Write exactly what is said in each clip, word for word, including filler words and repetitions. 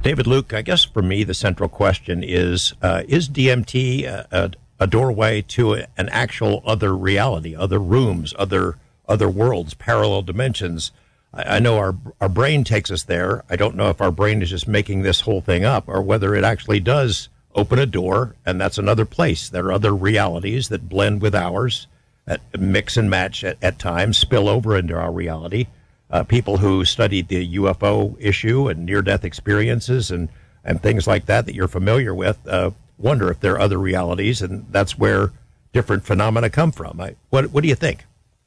David Luke, I guess for me, the central question is, uh, is D M T a, a, a doorway to a, an actual other reality, other rooms, other other worlds, parallel dimensions? I, I know our our brain takes us there. I don't know if our brain is just making this whole thing up or whether it actually does open a door, and that's another place. There are other realities that blend with ours, that mix and match at, at times, spill over into our reality. Uh, people who studied the U F O issue and near-death experiences and, and things like that that you're familiar with uh, wonder if there are other realities, and that's where different phenomena come from. I, what What do you think?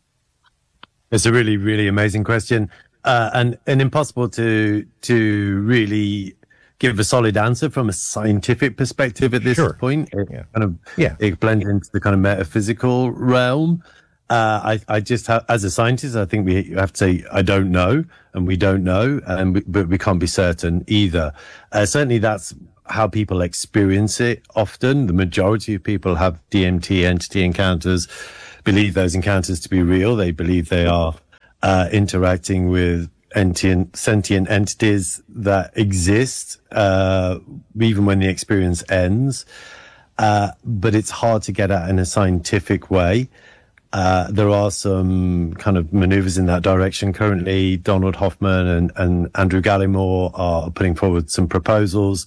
It's a really, really amazing question, uh, and and impossible to to really give a solid answer from a scientific perspective at this Sure. point. It Yeah. kind of Yeah. it blends into the kind of metaphysical realm. Uh, I, I just have, as a scientist, I think we have to say, I don't know, and we don't know, and we, but we can't be certain either. Uh, certainly that's how people experience it often. The majority of people have D M T entity encounters, believe those encounters to be real. They believe they are, uh, interacting with sentient, sentient entities that exist, uh, even when the experience ends. Uh, but it's hard to get at in a scientific way. Uh, there are some kind of maneuvers in that direction. Currently, Donald Hoffman and, and Andrew Gallimore are putting forward some proposals,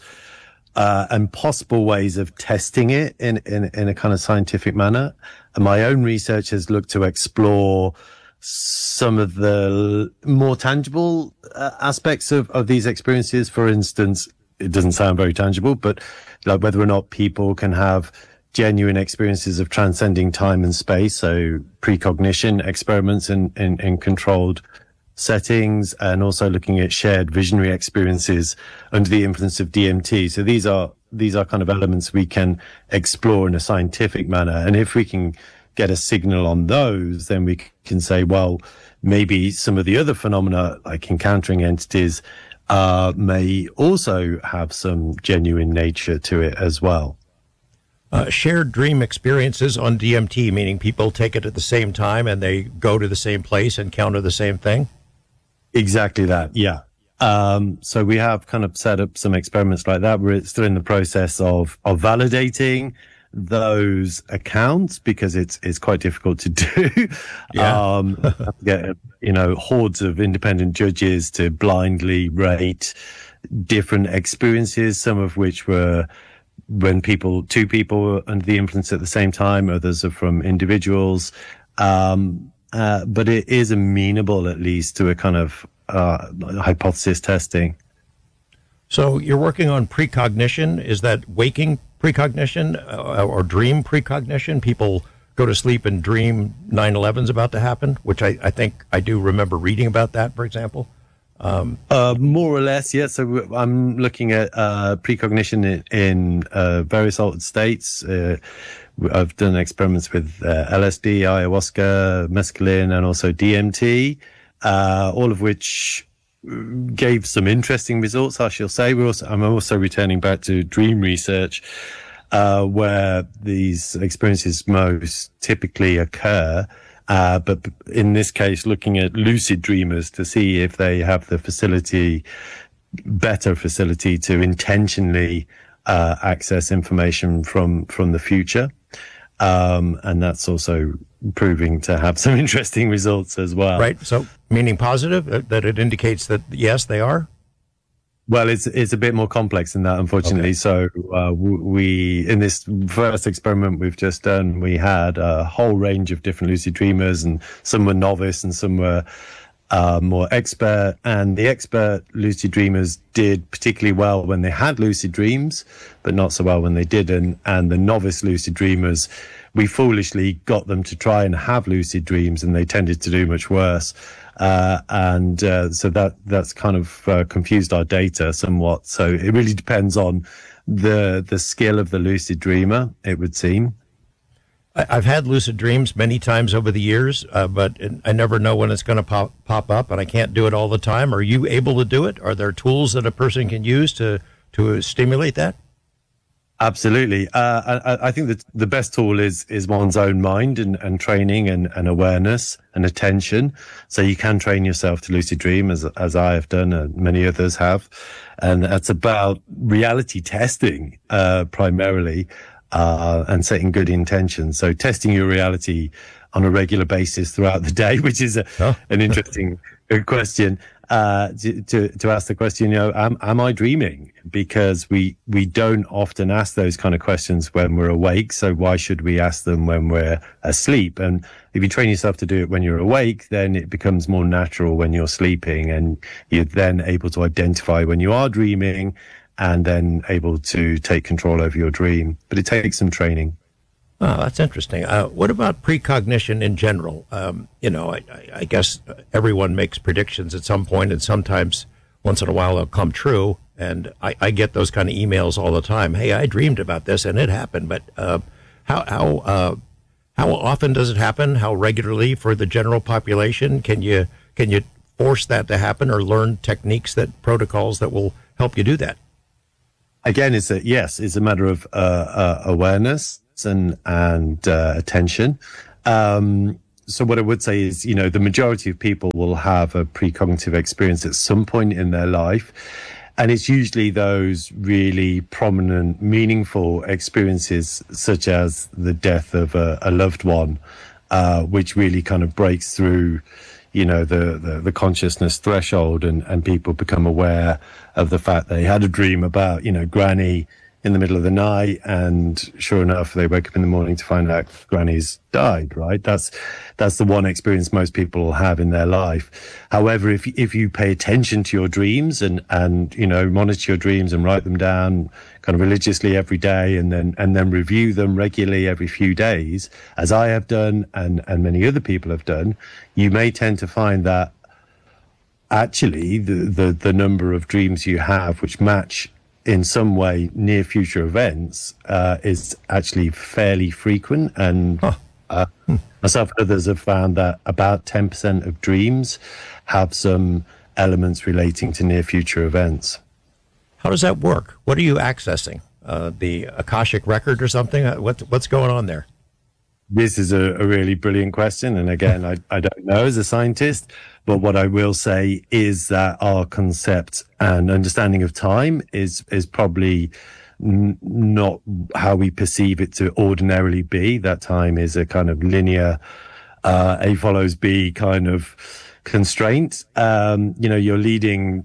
uh, and possible ways of testing it in, in, in a kind of scientific manner. And my own research has looked to explore some of the more tangible uh, aspects of, of these experiences. For instance, it doesn't sound very tangible, but like whether or not people can have genuine experiences of transcending time and space, so precognition experiments in, in, in controlled settings, and also looking at shared visionary experiences under the influence of D M T. So these are these are kind of elements we can explore in a scientific manner. And if we can get a signal on those, then we can say, well, maybe some of the other phenomena, like encountering entities, uh, may also have some genuine nature to it as well. Uh, shared dream experiences on D M T, meaning people take it at the same time and they go to the same place, encounter the same thing? Exactly that, yeah. Um, so we have kind of set up some experiments like that. We're still in the process of, of validating those accounts because it's it's quite difficult to do. Yeah. um, have to get, you know, hordes of independent judges to blindly rate different experiences, some of which were when people, two people were under the influence at the same time, others are from individuals. Um, uh, but it is amenable at least to a kind of, uh, hypothesis testing. So you're working on precognition. Is that waking precognition uh, or dream precognition? People go to sleep and dream nine eleven's about to happen, which I, I think I do remember reading about that, for example. Um, uh, more or less, yes. So I'm looking at uh, precognition in, in uh, various altered states. Uh, I've done experiments with uh, L S D, ayahuasca, mescaline, and also D M T, uh, all of which gave some interesting results, I shall say. We're also, I'm also returning back to dream research, uh, where these experiences most typically occur. Uh, but in this case, looking at lucid dreamers to see if they have the facility, better facility to intentionally uh, access information from, from the future. Um, and that's also proving to have some interesting results as well. Right. So meaning positive, uh, that it indicates that, yes, they are? Well, it's it's a bit more complex than that, unfortunately. Okay. So uh, we, in this first experiment we've just done, we had a whole range of different lucid dreamers, and some were novice and some were uh, more expert. And the expert lucid dreamers did particularly well when they had lucid dreams, but not so well when they didn't. And the novice lucid dreamers, we foolishly got them to try and have lucid dreams, and they tended to do much worse. Uh, and uh, so that that's kind of uh, confused our data somewhat. So it really depends on the the skill of the lucid dreamer, it would seem. I've had lucid dreams many times over the years, uh, but I never know when it's going to pop pop up, and I can't do it all the time. Are you able to do it? Are there tools that a person can use to to stimulate that? Absolutely. Uh, I, I think that the best tool is is one's own mind and, and training and, and awareness and attention. So you can train yourself to lucid dream, as as I have done and many others have, and that's about reality testing uh, primarily, uh, and setting good intentions. So testing your reality on a regular basis throughout the day, which is a, Oh. an interesting question. Uh, to, to, to ask the question, you know, am, am I dreaming? Because we, we don't often ask those kind of questions when we're awake. So why should we ask them when we're asleep? And if you train yourself to do it when you're awake, then it becomes more natural when you're sleeping, and you're then able to identify when you are dreaming and then able to take control over your dream. But it takes some training. Oh, that's interesting. Uh, what about precognition in general? Um, you know, I, I I guess everyone makes predictions at some point, and sometimes once in a while they'll come true. And I, I get those kind of emails all the time. Hey, I dreamed about this and it happened. But uh, how how uh, how often does it happen? How regularly for the general population? Can you can you force that to happen, or learn techniques, that protocols that will help you do that? Again, it's a yes, it's a matter of uh, uh, awareness and and uh, attention. Um, so what I would say is, you know, the majority of people will have a precognitive experience at some point in their life, and it's usually those really prominent, meaningful experiences, such as the death of a, a loved one, uh, which really kind of breaks through, you know, the, the, the consciousness threshold, and, and people become aware of the fact they had a dream about, you know, Granny in the middle of the night, and sure enough, they wake up in the morning to find out Granny's died, right? That's, that's the one experience most people will have in their life. However, if, if you pay attention to your dreams and, and, you know, monitor your dreams and write them down kind of religiously every day, and then, and then review them regularly every few days, as I have done and, and many other people have done, you may tend to find that actually the, the, the number of dreams you have which match in some way near future events uh, is actually fairly frequent. And Huh. uh, myself and others have found that about ten percent of dreams have some elements relating to near future events. How does that work? What are you accessing? Uh, the Akashic record or something? Uh, What, what's going on there? This is a, a really brilliant question. And again, I, I don't know as a scientist, but what I will say is that our concept and understanding of time is, is probably n- not how we perceive it to ordinarily be. That time is a kind of linear, uh, A follows B kind of constraint. Um, you know, your leading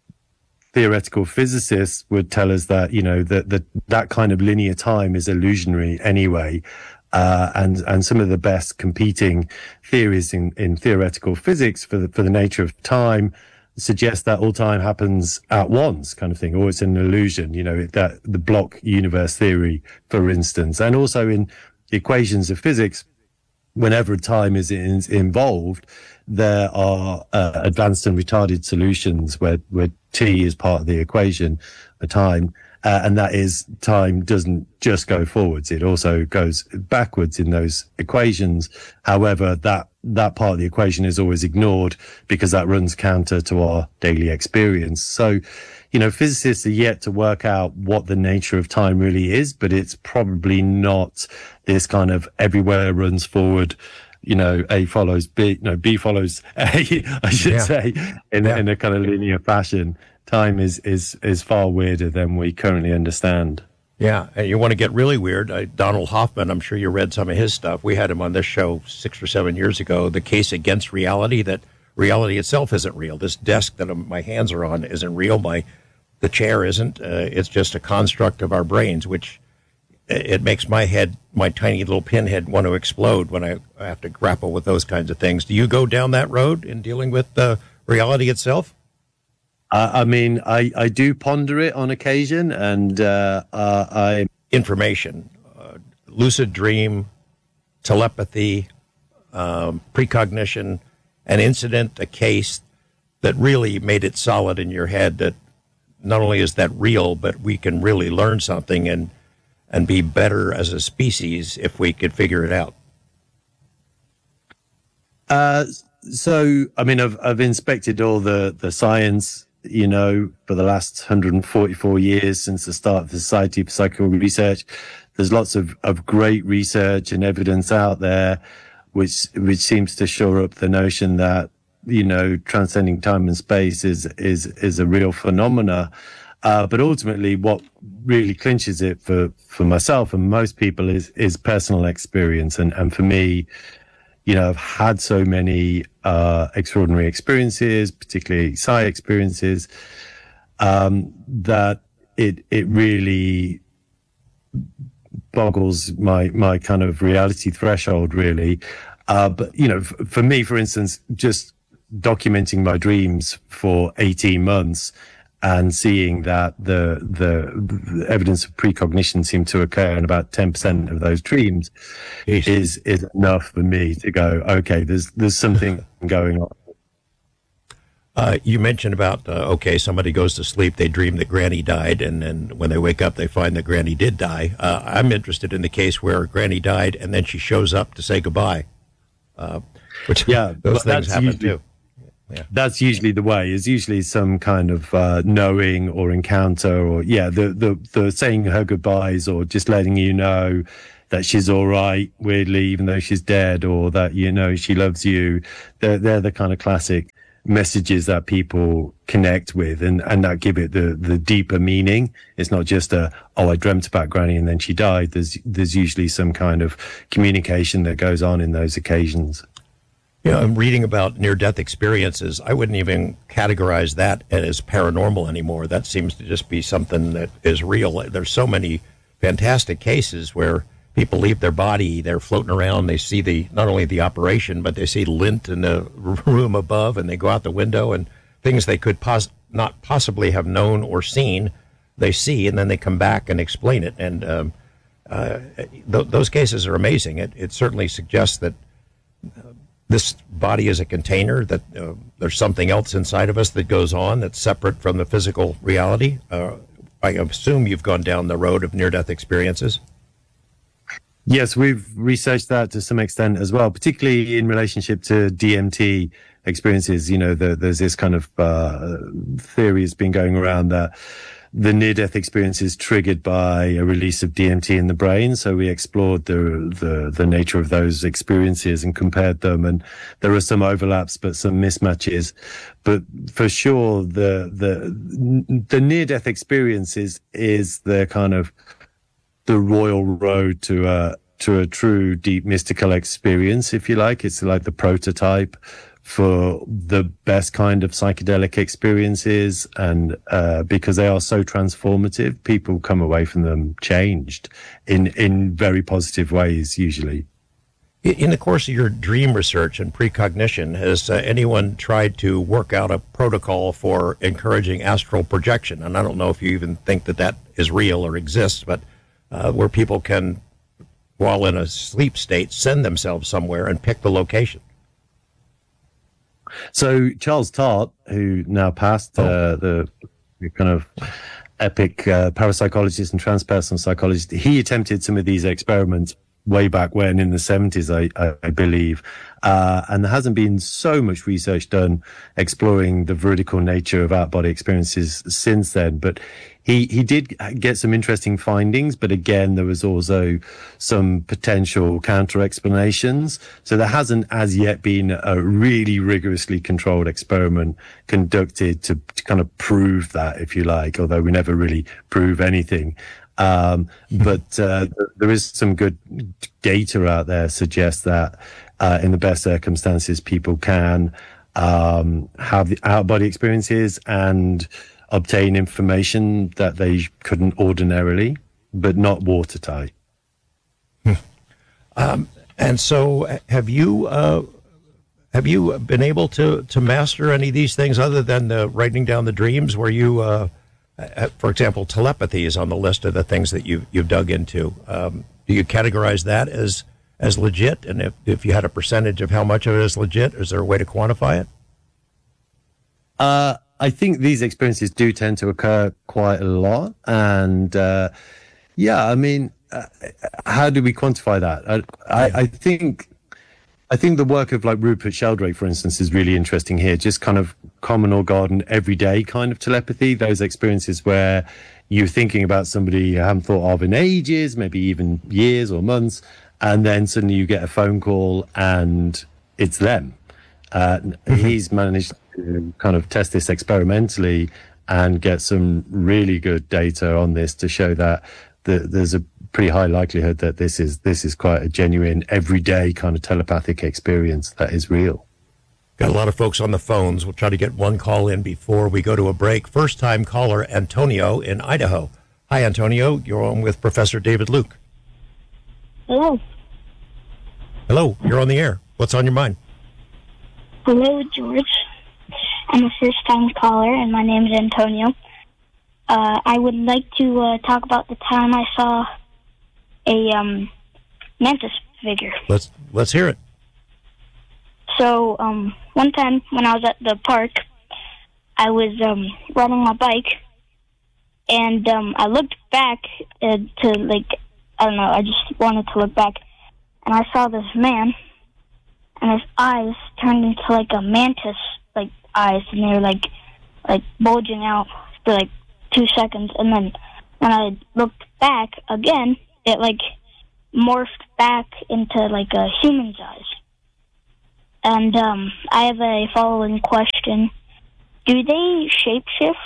theoretical physicists would tell us that, you know, that, that, that kind of linear time is illusionary anyway. Uh, and, and some of the best competing theories in, in theoretical physics for the, for the nature of time suggest that all time happens at once, kind of thing, or it's an illusion, you know, that the block universe theory, for instance. And also in equations of physics, whenever time is in, involved, there are uh, advanced and retarded solutions where, where t is part of the equation for time. Uh, and that is, time doesn't just go forwards. It also goes backwards in those equations. However, that, that part of the equation is always ignored because that runs counter to our daily experience. So, you know, physicists are yet to work out what the nature of time really is, but it's probably not this kind of everywhere runs forward, you know, A follows B, no, B follows A, I should Yeah. say, in, Yeah. in a kind of linear fashion. Time is, is, is far weirder than we currently understand. Yeah, and you want to get really weird. Uh, Donald Hoffman, I'm sure you read some of his stuff. We had him on this show six or seven years ago. The case against reality, that reality itself isn't real. This desk that um, my hands are on isn't real. My the chair isn't. Uh, it's just a construct of our brains, which uh, it makes my head, my tiny little pinhead, want to explode when I have to grapple with those kinds of things. Do you go down that road in dealing with uh, reality itself? Uh, I mean, I, I do ponder it on occasion, and uh, uh, I Information, uh, lucid dream, telepathy, um, precognition, an incident, a case that really made it solid in your head that not only is that real, but we can really learn something and and be better as a species if we could figure it out. Uh, so, I mean, I've I've inspected all the the science you know, for the last one hundred forty-four years since the start of the Society for Psychological Research. There's lots of, of great research and evidence out there, which which seems to shore up the notion that, you know, transcending time and space is is is a real phenomena. Uh, but ultimately, what really clinches it for, for myself and most people is is personal experience. And, and for me, you know, I've had so many uh, extraordinary experiences, particularly psi experiences, um, that it it really boggles my my kind of reality threshold, really. Uh, but, you know, f- for me, for instance, just documenting my dreams for eighteen months and seeing that the, the, the evidence of precognition seemed to occur in about ten percent of those dreams Jeez. is is enough for me to go, okay, there's there's something going on. Uh, you mentioned about, uh, okay, somebody goes to sleep, they dream that Granny died, and then when they wake up, they find that Granny did die. Uh, I'm interested in the case where Granny died, and then she shows up to say goodbye. Uh, which, Yeah, those but things that's happen usually- too. Yeah. That's usually the way. Is usually some kind of uh, knowing or encounter, or yeah, the, the the saying her goodbyes, or just letting you know that she's all right, weirdly, even though she's dead, or that, you know, she loves you. They're they're the kind of classic messages that people connect with, and and that give it the the deeper meaning. It's not just a, oh, I dreamt about Granny and then she died. There's there's usually some kind of communication that goes on in those occasions. You know, I'm reading about near-death experiences. I wouldn't even categorize that as paranormal anymore. That seems to just be something that is real. There's so many fantastic cases where people leave their body, they're floating around, they see the not only the operation, but they see lint in the room above, and they go out the window, and things they could pos- not possibly have known or seen, they see, and then they come back and explain it. And um, uh, th- those cases are amazing. It, it certainly suggests that this body is a container, that uh, there's something else inside of us that goes on that's separate from the physical reality. Uh, I assume you've gone down the road of near-death experiences. Yes, we've researched that to some extent as well, particularly in relationship to D M T experiences. You know, the, there's this kind of uh, theory that's been going around that the near-death experience is triggered by a release of D M T in the brain. So we explored the, the, the nature of those experiences and compared them. And there are some overlaps, but some mismatches. But for sure, the, the, the near-death experience is, is the kind of the royal road to a, to a true deep mystical experience, if you like. It's like the prototype for the best kind of psychedelic experiences, and uh, because they are so transformative, people come away from them changed in in very positive ways, usually. In the course of your dream research and precognition, has uh, anyone tried to work out a protocol for encouraging astral projection? And I don't know if you even think that that is real or exists, but uh, where people can, while in a sleep state, send themselves somewhere and pick the location. So Charles Tart, who now passed, Oh. uh, the, the kind of epic uh, parapsychologist and transpersonal psychologist, he attempted some of these experiments way back when in the seventies, I, I, I believe. Uh, and there hasn't been so much research done exploring the veridical nature of out-body experiences since then. But he, he did get some interesting findings, but again, there was also some potential counter explanations. So there hasn't as yet been a really rigorously controlled experiment conducted to, to kind of prove that, if you like, although we never really prove anything. Um, but, uh, there is some good data out there suggests that, uh, in the best circumstances, people can, um, have the out-body experiences and obtain information that they couldn't ordinarily, but not watertight. Um, and so have you, uh, have you been able to, to master any of these things other than the writing down the dreams? Where you, uh, Uh, for example, telepathy is on the list of the things that you've, you've dug into. Um, do you categorize that as as legit? And if, if you had a percentage of how much of it is legit, is there a way to quantify it? Uh, I think these experiences do tend to occur quite a lot. And uh, yeah, I mean, uh, how do we quantify that? I, I, I think I think the work of like Rupert Sheldrake, for instance, is really interesting here. Just kind of common or garden, everyday kind of telepathy. Those experiences where you're thinking about somebody you haven't thought of in ages, maybe even years or months, and then suddenly you get a phone call and it's them. Uh, mm-hmm. He's managed to kind of test this experimentally and get some really good data on this to show that the, there's a pretty high likelihood that this is this is quite a genuine, everyday kind of telepathic experience that is real. Got a lot of folks on the phones. We'll try to get one call in before we go to a break. First-time caller Antonio in Idaho. Hi, Antonio. You're on with Professor David Luke. Hello. Hello. You're on the air. What's on your mind? Hello, George. I'm a first-time caller, and my name is Antonio. Uh, I would like to uh, talk about the time I saw a um, mantis figure. Let's let's hear it. So, um, one time when I was at the park, I was um, riding my bike, and um, I looked back uh, to, like, I don't know, I just wanted to look back, and I saw this man, and his eyes turned into, like, a mantis, like, eyes, and they were, like, like bulging out for, like, two seconds, and then when I looked back again, it, like, morphed back into, like, a human's eyes. And um, I have a following question. Do they shapeshift?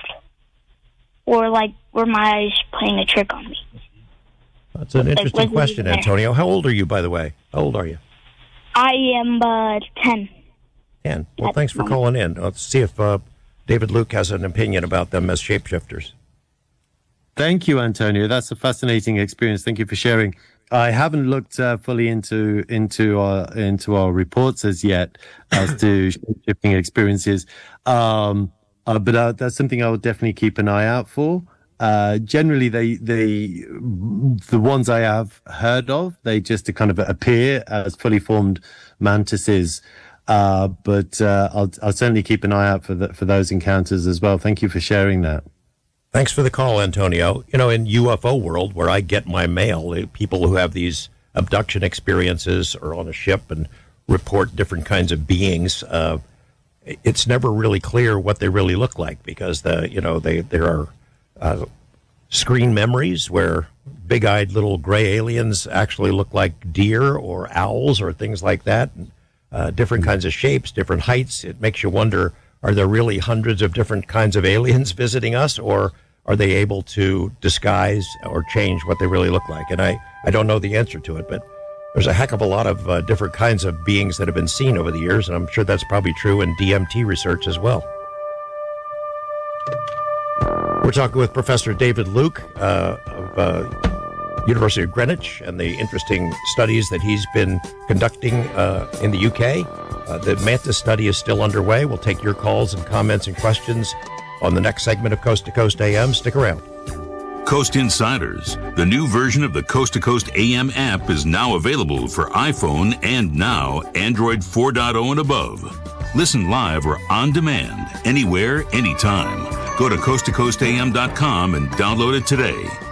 Or, like, were my eyes playing a trick on me? That's an interesting like, question, Antonio. How old are you, by the way? How old are you? I am uh, ten. ten. Well, thanks for calling in. Let's see if uh, David Luke has an opinion about them as shapeshifters. Thank you, Antonio. That's a fascinating experience. Thank you for sharing. I haven't looked uh, fully into into our into our reports as yet as to shifting experiences, um, uh, but uh, that's something I will definitely keep an eye out for. Uh, generally, they they the ones I have heard of, they just kind of appear as fully formed mantises. Uh, but uh, I'll I'll certainly keep an eye out for the, for those encounters as well. Thank you for sharing that. Thanks for the call, Antonio. You know, in U F O world, where I get my mail, people who have these abduction experiences are on a ship and report different kinds of beings. Uh, it's never really clear what they really look like because the you know they there are uh, screen memories where big-eyed little gray aliens actually look like deer or owls or things like that. And, uh, different kinds of shapes, different heights. It makes you wonder: are there really hundreds of different kinds of aliens visiting us, or are they able to disguise or change what they really look like? And I, I don't know the answer to it, but there's a heck of a lot of uh, different kinds of beings that have been seen over the years, and I'm sure that's probably true in D M T research as well. We're talking with Professor David Luke uh, of uh, University of Greenwich and the interesting studies that he's been conducting uh, in the U K. Uh, the Mantis study is still underway. We'll take your calls and comments and questions on the next segment of Coast to Coast A M. Stick around. Coast Insiders, the new version of the Coast to Coast A M app, is now available for iPhone and now Android four point oh and above. Listen live or on demand, anywhere, anytime. Go to coast to coast a m dot com and download it today.